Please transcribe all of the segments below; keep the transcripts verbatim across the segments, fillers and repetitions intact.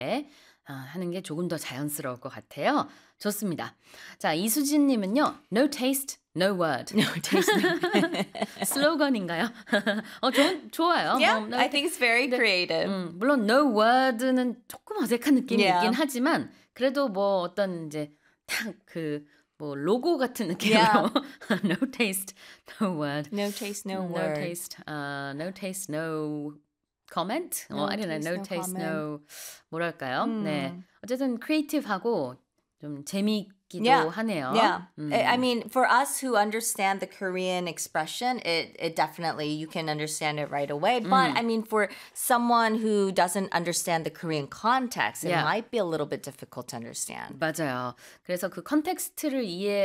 아, 하는 게 조금 더 자연스러울 것 같아요. 좋습니다. 자, 이수진님은요. No taste, no word. No taste. 슬로건인가요? 어, 좋, 좋아요. Yeah, 뭐, no, I think it's very 근데, creative. 음, 물론 no word는 조금 어색한 느낌이 Yeah. 있긴 하지만 그래도 뭐 어떤 이제 딱 그 뭐 로고 같은 느낌으로 Yeah. no taste, no word. No taste, no, no word. taste, uh, no taste, no comment. No 어, I don't know. taste, No no taste, comment. no 뭐랄까요? 음. 네, 어쨌든 크리에이티브하고 좀 재미있기도 Yeah. 하네요. Yeah. 음. I I mean, for us who understand the Korean expression, it, it definitely, you can understand it right away. But I mean, for someone who doesn't understand the Korean context, it Yeah. might be a little bit difficult to understand. 맞아요. 그래서 그 컨텍스트를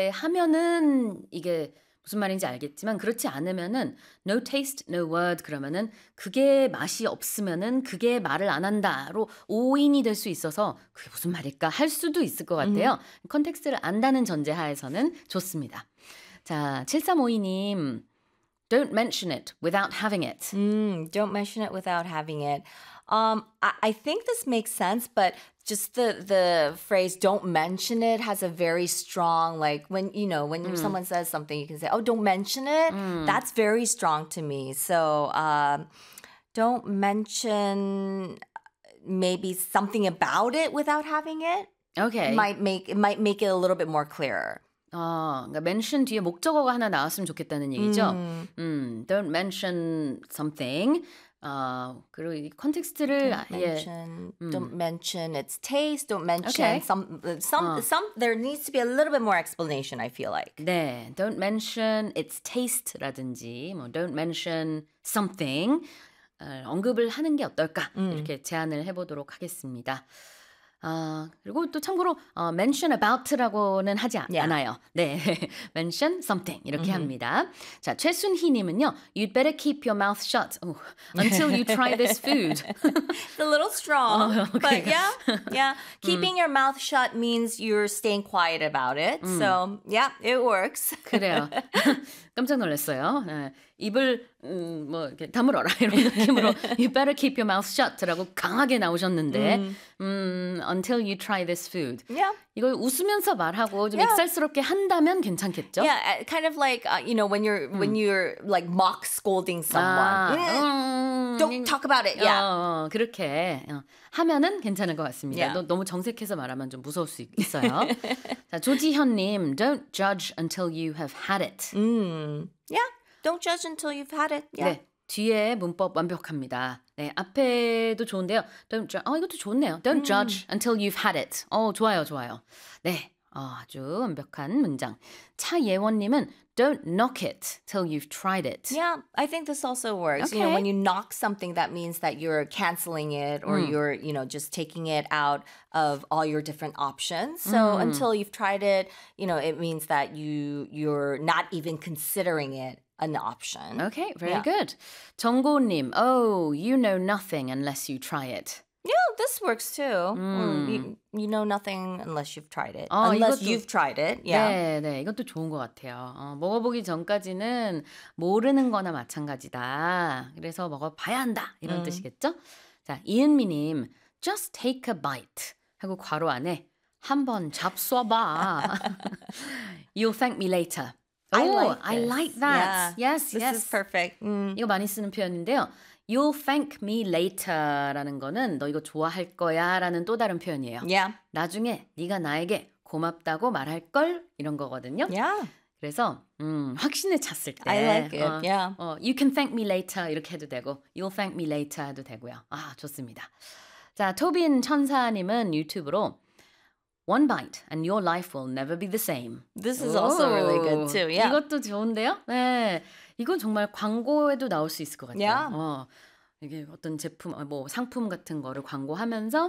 이해하면은 이게 무슨 말인지 알겠지만 그렇지 않으면은 no taste, no word 그러면은 그게 맛이 없으면은 그게 말을 안 한다로 오인이 될 수 있어서 그게 무슨 말일까 할 수도 있을 것 같아요. 컨텍스트를 안다는 전제하에서는 좋습니다. 자, 칠삼오이님 Don't mention it without having it. Mm, don't mention it without having it. Um, I, I think this makes sense, but just the the phrase "don't mention it" has a very strong, like when you know when Mm. someone says something, you can say, "Oh, don't mention it." That's very strong to me. So, um, don't mention maybe something about it without having it. Okay. Might make it might make it a little bit more clearer. 어, 그러니까 mention 뒤에 목적어가 하나 나왔으면 좋겠다는 얘기죠. 음. 음, don't mention something. 어, 그리고 이 컨텍스트를 Don't 예, mention, don't mention its taste. Don't mention Okay. some, some, 어. some. There needs to be a little bit more explanation. I feel like. 네, don't mention its taste라든지 뭐 don't mention something 어, 언급을 하는 게 어떨까 이렇게 제안을 해보도록 하겠습니다. 아, 그리고 또 참고로 어, mention about라고는 하지 않, Yeah. 않아요. 네, mention something 이렇게 합니다. 자, 최순희님은요, you'd better keep your mouth shut oh, until you try this food. It's a little strong, Oh, okay. but yeah, yeah. Keeping your mouth shut means you're staying quiet about it. So yeah, it works. 그래요. 깜짝 놀랐어요. 네, 입을 음, 뭐 이렇게 다물어라 이런 느낌으로 You better keep your mouth shut라고 강하게 나오셨는데 음. 음, until you try this food. Yeah. 이걸 웃으면서 말하고 좀 Yeah. 익살스럽게 한다면 괜찮겠죠? Yeah, uh, kind of like uh, you know when you're when you're like mock scolding someone. Mm, 음, Don't talk about it. Yeah. 어, 어, 그렇게 어, 하면은 괜찮을 것 같습니다. Yeah. 너, 너무 정색해서 말하면 좀 무서울 수 있어요. 자, 조지현님, don't judge until you have had it. Mm. Yeah. Don't judge until you've had it. Yeah. 네, 뒤에 문법 완벽합니다. 네, 앞에도 좋은데요. Don't judge. 어, 이것도 좋네요. Don't judge until you've had it. 어, 좋아요, 좋아요. 네, 어, 아주 완벽한 문장. 차예원님은 Don't knock it till you've tried it. Yeah, I think this also works. You know, Okay. when you knock something, that means that you're canceling it or you're, you know, just taking it out of all your different options. So until you've tried it, you know, it means that you you're not even considering it an option. Okay, very Yeah. good. 정고님, oh, you know nothing unless you try it. Yeah, this works too. Or You, you know nothing unless you've tried it. 어, unless 이것도- you've tried it. Yeah. 네, 네, 이것도 좋은 것 같아요. 어, 먹어보기 전까지는 모르는 거나 마찬가지다. 그래서 먹어봐야 한다. 이런 뜻이겠죠? 자, 이은미님, just take a bite. 하고 괄호 안에 한번 잡숴봐. You'll thank me later. I Oh, like I this. like that. Yeah. Yes, This yes. is perfect. Mm. 이거 많이 쓰는 표현인데요. You'll thank me later라는 거는 너 이거 좋아할 거야 라는 또 다른 표현이에요. Yeah. 나중에 네가 나에게 고맙다고 말할 걸 이런 거거든요. Yeah. 그래서 음, 확신에 찼을 때 I like it. 어, Yeah. 어, You can thank me later 이렇게 해도 되고 You'll thank me later 해도 되고요. 아, 좋습니다. 자, 토빈 천사님은 유튜브로 One bite and your life will never be the same. This is also really good 오, too. Yeah. 이것도 좋은데요? 네. 이건 정말 광고에도 나올 수 있을 것 같아요. Yeah. 어, 이게 어떤 제품, 어, 뭐 상품 같은 거를 광고하면서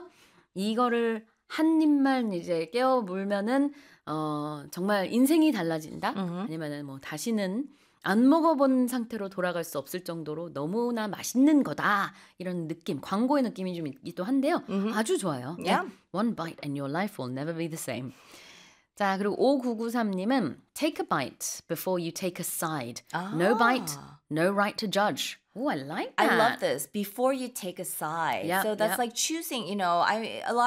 이거를 한 입만 이제 깨어 물면은 어, 정말 인생이 달라진다? 아니면은 뭐 다시는 안 먹어본 상태로 돌아갈 수 없을 정도로 너무나 맛있는 거다. 이런 느낌, 광고의 느낌이 좀 있기도 한데요. 아주 좋아요. 네. Yeah. One bite and your life will never be the same. 자, 그리고 오구구삼님은 take a bite before you take a side. No bite, no right to judge. Oh, I like I that. love this. Before you take a side. Yeah, So that's yeah. like choosing, you know, I a lot